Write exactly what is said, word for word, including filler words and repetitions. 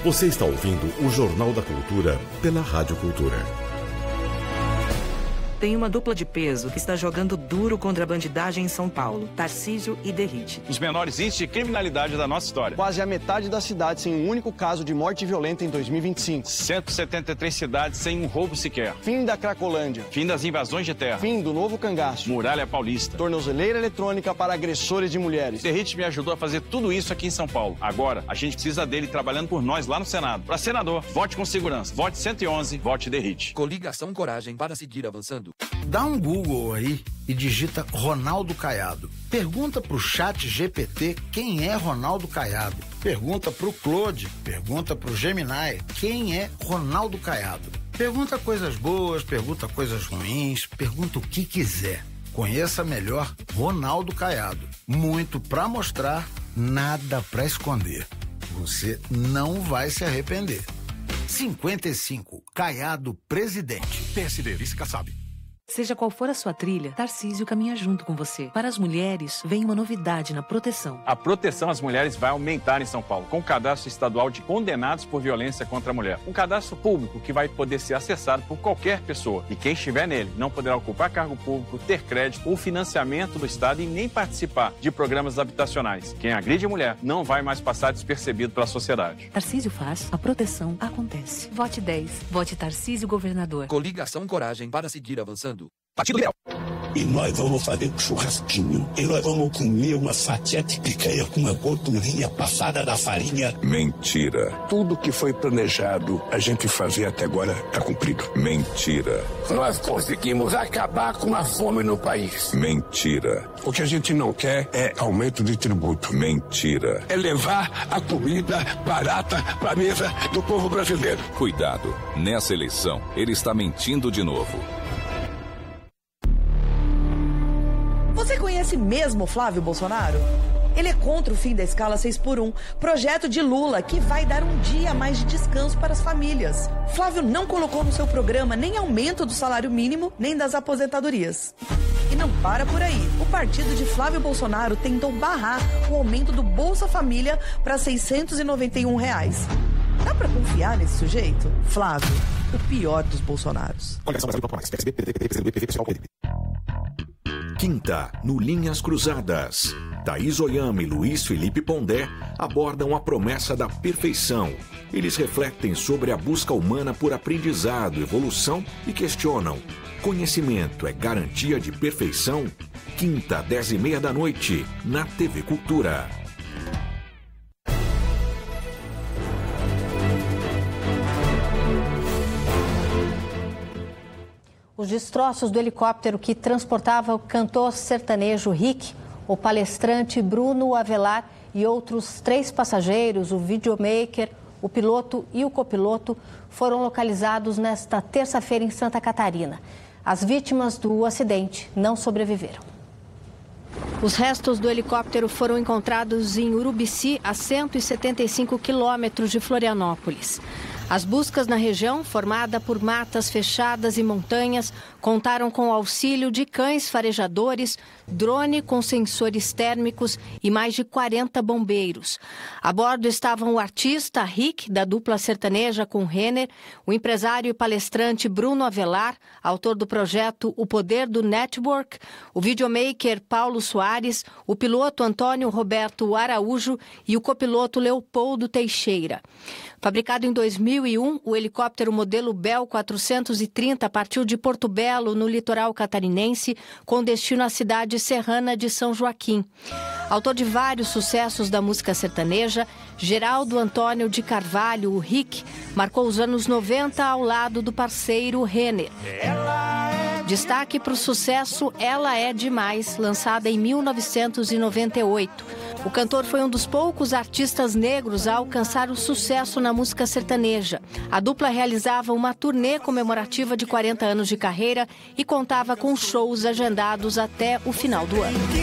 Você está ouvindo o Jornal da Cultura pela Rádio Cultura. Tem uma dupla de peso que está jogando duro contra a bandidagem em São Paulo, Tarcísio e Derrite. Os menores índices de criminalidade da nossa história. Quase a metade da cidade sem um único caso de morte violenta em dois mil e vinte e cinco. cento e setenta e três cidades sem um roubo sequer. Fim da Cracolândia. Fim das invasões de terra. Fim do novo cangaço. Muralha Paulista. Tornozeleira eletrônica para agressores de mulheres. Derrite me ajudou a fazer tudo isso aqui em São Paulo. Agora, a gente precisa dele trabalhando por nós lá no Senado. Para senador, vote com segurança. Vote cento e onze, vote Derrite. Coligação Coragem para seguir avançando. Dá um Google aí e digita Ronaldo Caiado. Pergunta pro chat G P T quem é Ronaldo Caiado. Pergunta pro Claude, pergunta pro Gemini quem é Ronaldo Caiado. Pergunta coisas boas, pergunta coisas ruins, pergunta o que quiser. Conheça melhor Ronaldo Caiado. Muito pra mostrar, nada pra esconder. Você não vai se arrepender. cinquenta e cinco, Caiado presidente. P S D, vice-Kassab. Seja qual for a sua trilha, Tarcísio caminha junto com você. Para as mulheres, vem uma novidade na proteção. A proteção às mulheres vai aumentar em São Paulo, com o cadastro estadual de condenados por violência contra a mulher. Um cadastro público que vai poder ser acessado por qualquer pessoa. E quem estiver nele não poderá ocupar cargo público, ter crédito ou financiamento do Estado e nem participar de programas habitacionais. Quem agride mulher não vai mais passar despercebido pela sociedade. Tarcísio faz, a proteção acontece. Vote dez. Vote Tarcísio governador. Coligação Coragem para seguir avançando. Partido Liberal. E nós vamos fazer um churrasquinho. E nós vamos comer uma fatia de picanha com uma gordurinha passada da farinha. Mentira. Tudo que foi planejado a gente fazer até agora está cumprido. Mentira. Nós conseguimos acabar com a fome no país. Mentira. O que a gente não quer é aumento de tributo. Mentira. É levar a comida barata para a mesa do povo brasileiro. Cuidado. Nessa eleição, ele está mentindo de novo. Você conhece mesmo Flávio Bolsonaro? Ele é contra o fim da escala seis por um, projeto de Lula que vai dar um dia a mais de descanso para as famílias. Flávio não colocou no seu programa nem aumento do salário mínimo, nem das aposentadorias. E não para por aí. O partido de Flávio Bolsonaro tentou barrar o aumento do Bolsa Família para seiscentos e noventa e um reais. Dá pra confiar nesse sujeito? Flávio, o pior dos Bolsonaros. Quinta, no Linhas Cruzadas. Thaís Oyama e Luiz Felipe Pondé abordam a promessa da perfeição. Eles refletem sobre a busca humana por aprendizado, evolução e questionam: conhecimento é garantia de perfeição? Quinta, dez e meia da noite, na T V Cultura. Os destroços do helicóptero que transportava o cantor sertanejo Rick, o palestrante Bruno Avelar e outros três passageiros, o videomaker, o piloto e o copiloto, foram localizados nesta terça-feira em Santa Catarina. As vítimas do acidente não sobreviveram. Os restos do helicóptero foram encontrados em Urubici, a cento e setenta e cinco quilômetros de Florianópolis. As buscas na região, formada por matas fechadas e montanhas, contaram com o auxílio de cães farejadores, drone com sensores térmicos e mais de quarenta bombeiros. A bordo estavam o artista Rick, da dupla sertaneja com Renner, o empresário e palestrante Bruno Avelar, autor do projeto O Poder do Network, o videomaker Paulo Soares, o piloto Antônio Roberto Araújo e o copiloto Leopoldo Teixeira. Fabricado em dois mil e um, o helicóptero modelo Bell quatrocentos e trinta partiu de Porto Belo, no litoral catarinense, com destino à cidade serrana de São Joaquim. Autor de vários sucessos da música sertaneja, Geraldo Antônio de Carvalho, o Rick, marcou os anos noventa ao lado do parceiro Renner. Destaque para o sucesso Ela É Demais, lançada em mil novecentos e noventa e oito. O cantor foi um dos poucos artistas negros a alcançar o sucesso na música sertaneja. A dupla realizava uma turnê comemorativa de quarenta anos de carreira e contava com shows agendados até o final do ano.